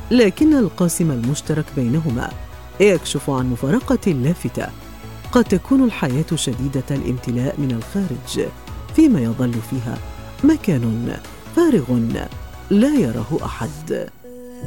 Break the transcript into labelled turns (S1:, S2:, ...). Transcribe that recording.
S1: لكن القاسم المشترك بينهما يكشف عن مفارقة لافتة. قد تكون الحياة شديدة الامتلاء من الخارج، فيما يظل فيها مكان فارغ لا يراه أحد.